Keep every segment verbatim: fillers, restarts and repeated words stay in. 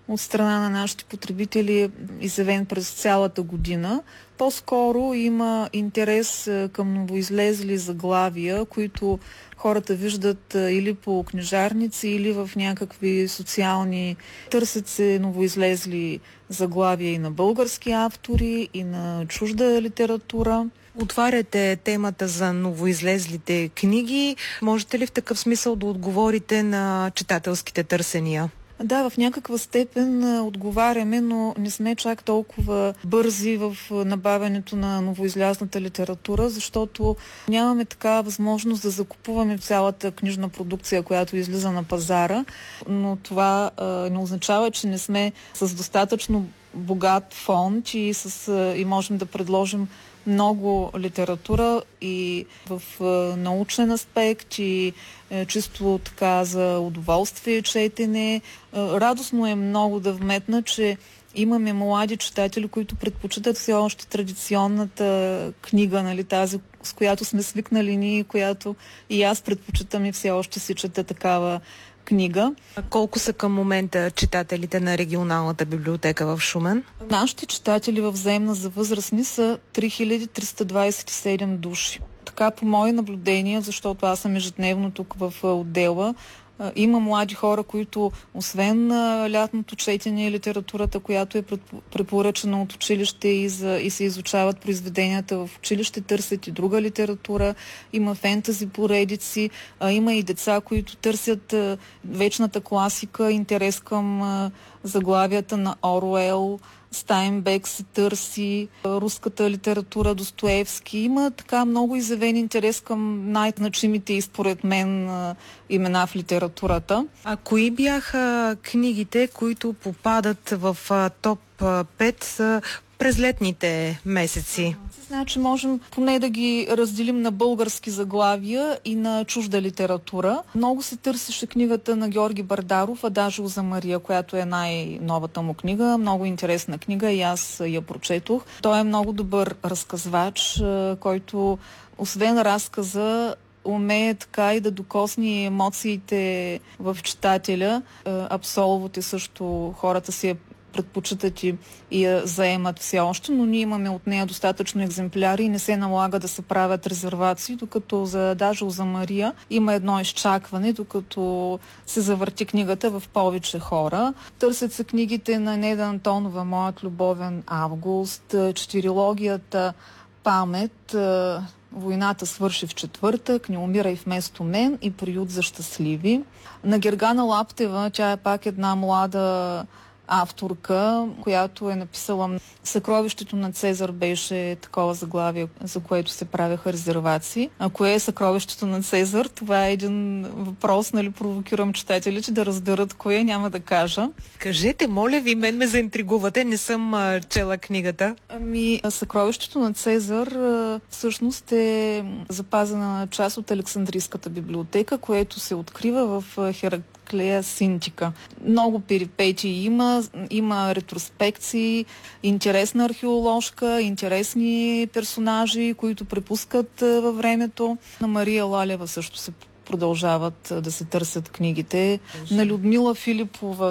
от страна на нашите потребители, изявен през цялата година. По-скоро има интерес към новоизлезли заглавия, които хората виждат или по книжарници, или в някакви социални. Търсят се новоизлезли заглавия и на български автори, и на чужда литература. Отваряте темата за новоизлезлите книги. Можете ли в такъв смисъл да отговорите на читателските търсения? Да, в някаква степен отговаряме, но не сме чак толкова бързи в набавянето на новоизлязната литература, защото нямаме такава възможност да закупуваме цялата книжна продукция, която излиза на пазара, но това а, не означава, че не сме с достатъчно богат фонд и, с, и можем да предложим много литература и в е, научен аспект, и е, чисто така за удоволствие четене. Е, радостно е много да вметна, че имаме млади читатели, които предпочитат все още традиционната книга, нали, тази, с която сме свикнали ние, която и аз предпочитам и все още си чета такава книга. А колко са към момента читателите на регионалната библиотека в Шумен? Нашите читатели в Заемна за възрастни са три хиляди триста двадесет и седем души. Така по мои наблюдения, защото аз съм ежедневно тук в отдела, има млади хора, които освен лятното четене и литературата, която е препоръчена от училище и, за, и се изучават произведенията в училище, търсят и друга литература. Има фентази поредици, а има и деца, които търсят вечната класика, интерес към заглавията на Оруел, Стайнбек се търси, руската литература, Достоевски. Има така много изявен интерес към най-значимите и според мен имена в литературата. А кои бяха книгите, които попадат в топ пет през летните месеци? Значи можем поне да ги разделим на български заглавия и на чужда литература. Много се търсеше книгата на Георги Бардаров, Адажио за Мария, която е най-новата му книга. Много интересна книга и аз я прочетох. Той е много добър разказвач, който освен разказа умее така и да докосне емоциите в читателя. Абсолвоте също хората си я предпочитат и, и я заемат все още, но ние имаме от нея достатъчно екземпляри и не се налага да се правят резервации, докато за Адажио за Мария има едно изчакване, докато се завърти книгата в повече хора. Търсят се книгите на Неда Антонова, Моят любовен август, четирилогията Памет, Войната свърши в четвъртък, Не умирай вместо мен и Приют за щастливи. На Гергана Лаптева, тя е пак една млада авторка, която е написала Съкровището на Цезар, беше такова заглавие, за което се правеха резервации. А кое е Съкровището на Цезар? Това е един въпрос, нали, провокирам читателите да разберат кое, няма да кажа. Кажете, моля ви, мен ме заинтригувате, не съм а, чела книгата. Ами, Съкровището на Цезар а, всъщност е запазена част от Александрийската библиотека, което се открива в Херак Клея Синтика. Много перипетии има, има ретроспекции, интересна археоложка, интересни персонажи, които препускат във времето. На Мария Лалева също се продължават да се търсят книгите. На Людмила Филипова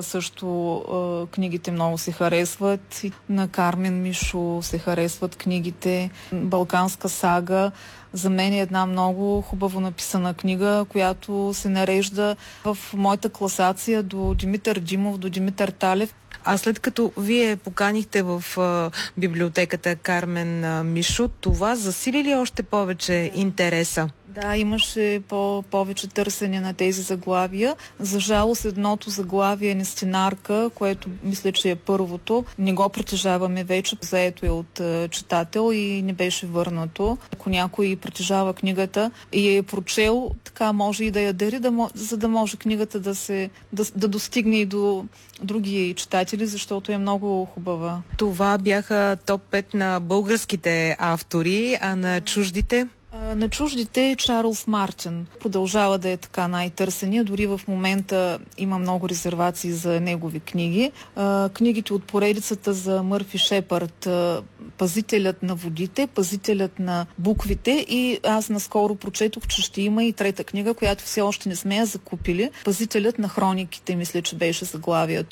също книгите много се харесват. На Кармен Мишо се харесват книгите. Балканска сага за мен е една много хубаво написана книга, която се нарежда в моята класация до Димитър Димов, до Димитър Талев. А след като вие поканихте в а, библиотеката Кармен а, Мишо, това засили ли още повече интереса? Да, имаше по- повече търсене на тези заглавия. За жалост едното заглавие е Нестинарка, което мисля, че е първото. Не го притежаваме вече, заето е от е, читател и не беше върнато. Ако някой притежава книгата и я е прочел, така може и да я дари, да, за да може книгата да, се, да, да достигне и до други читатели, защото е много хубава. Това бяха топ пет на българските автори, а на чуждите? На чуждите Чарлз Мартин продължава да е така най-търсения. Дори в момента има много резервации за негови книги. Книгите от поредицата за Мърфи Шепард, Пазителят на водите, Пазителят на буквите, и аз наскоро прочетох, че ще има и трета книга, която все още не сме я закупили. Пазителят на хрониките, мисля, че беше заглавието.